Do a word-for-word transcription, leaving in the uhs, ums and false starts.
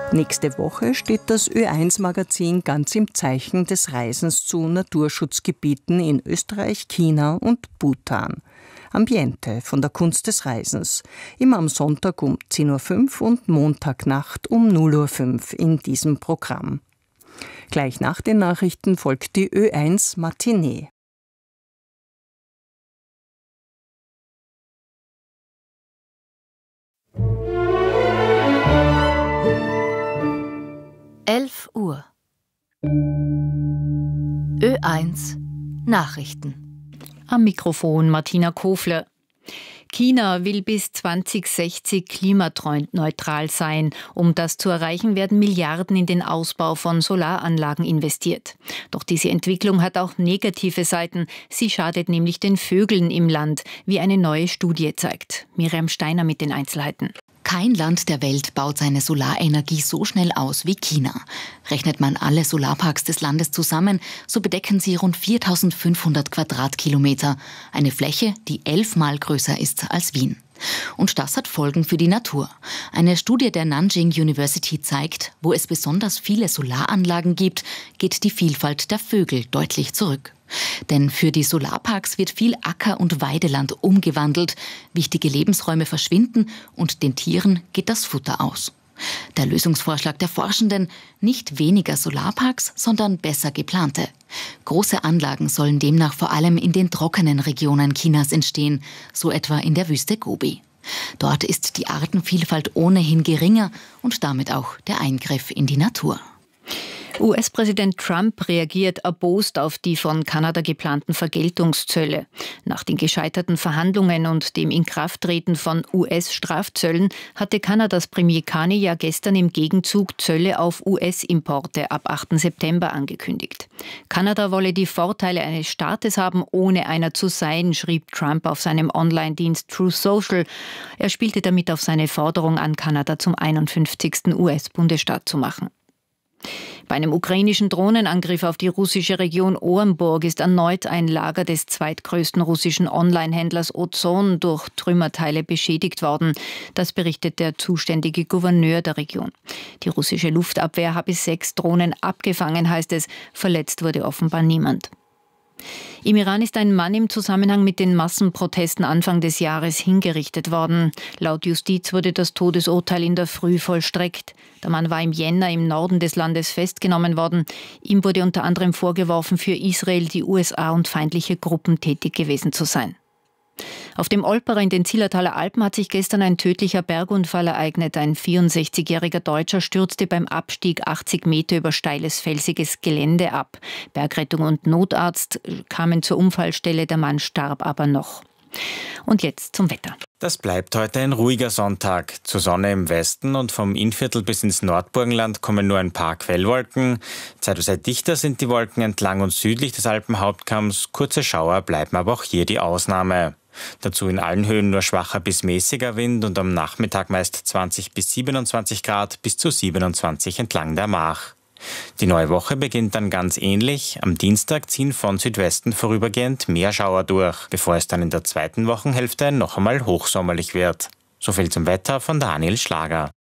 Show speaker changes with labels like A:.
A: Nächste Woche steht das Ö eins Magazin ganz im Zeichen des Reisens zu Naturschutzgebieten in Österreich, China und Bhutan. Ambiente von der Kunst des Reisens. Immer am Sonntag um zehn Uhr fünf und Montagnacht um null Uhr fünf in diesem Programm. Gleich nach den Nachrichten folgt die Ö eins Matinee.
B: elf Uhr. Ö eins Nachrichten.
C: Am Mikrofon Martina Kofler. China will bis zwanzig sechzig klimaneutral sein. Um das zu erreichen, werden Milliarden in den Ausbau von Solaranlagen investiert. Doch diese Entwicklung hat auch negative Seiten. Sie schadet nämlich den Vögeln im Land, wie eine neue Studie zeigt. Miriam Steiner mit den Einzelheiten.
D: Kein Land der Welt baut seine Solarenergie so schnell aus wie China. Rechnet man alle Solarparks des Landes zusammen, so bedecken sie rund viertausendfünfhundert Quadratkilometer. Eine Fläche, die elfmal größer ist als Wien. Und das hat Folgen für die Natur. Eine Studie der Nanjing University zeigt, wo es besonders viele Solaranlagen gibt, geht die Vielfalt der Vögel deutlich zurück. Denn für die Solarparks wird viel Acker- und Weideland umgewandelt, wichtige Lebensräume verschwinden und den Tieren geht das Futter aus. Der Lösungsvorschlag der Forschenden: nicht weniger Solarparks, sondern besser geplante. Große Anlagen sollen demnach vor allem in den trockenen Regionen Chinas entstehen, so etwa in der Wüste Gobi. Dort ist die Artenvielfalt ohnehin geringer und damit auch der Eingriff in die Natur.
C: U S-Präsident Trump reagiert erbost auf die von Kanada geplanten Vergeltungszölle. Nach den gescheiterten Verhandlungen und dem Inkrafttreten von U S-Strafzöllen hatte Kanadas Premier Carney ja gestern im Gegenzug Zölle auf U S-Importe ab achten September angekündigt. Kanada wolle die Vorteile eines Staates haben, ohne einer zu sein, schrieb Trump auf seinem Online-Dienst Truth Social. Er spielte damit auf seine Forderung an, Kanada zum einundfünfzigsten U S-Bundesstaat zu machen. Bei einem ukrainischen Drohnenangriff auf die russische Region Orenburg ist erneut ein Lager des zweitgrößten russischen Online-Händlers Ozon durch Trümmerteile beschädigt worden. Das berichtet der zuständige Gouverneur der Region. Die russische Luftabwehr habe sechs Drohnen abgefangen, heißt es. Verletzt wurde offenbar niemand. Im Iran ist ein Mann im Zusammenhang mit den Massenprotesten Anfang des Jahres hingerichtet worden. Laut Justiz wurde das Todesurteil in der Früh vollstreckt. Der Mann war im Jänner im Norden des Landes festgenommen worden. Ihm wurde unter anderem vorgeworfen, für Israel, die U S A und feindliche Gruppen tätig gewesen zu sein. Auf dem Olperer in den Zillertaler Alpen hat sich gestern ein tödlicher Bergunfall ereignet. Ein vierundsechzigjähriger Deutscher stürzte beim Abstieg achtzig Meter über steiles, felsiges Gelände ab. Bergrettung und Notarzt kamen zur Unfallstelle, der Mann starb aber noch. Und jetzt zum Wetter.
E: Das bleibt heute ein ruhiger Sonntag. Zur Sonne im Westen und vom Innviertel bis ins Nordburgenland kommen nur ein paar Quellwolken. Zeitweise dichter sind die Wolken entlang und südlich des Alpenhauptkamms. Kurze Schauer bleiben aber auch hier die Ausnahme. Dazu in allen Höhen nur schwacher bis mäßiger Wind und am Nachmittag meist zwanzig bis siebenundzwanzig Grad bis zu siebenundzwanzig entlang der Mach. Die neue Woche beginnt dann ganz ähnlich. Am Dienstag ziehen von Südwesten vorübergehend mehr Schauer durch, bevor es dann in der zweiten Wochenhälfte noch einmal hochsommerlich wird. So viel zum Wetter von Daniel Schlager.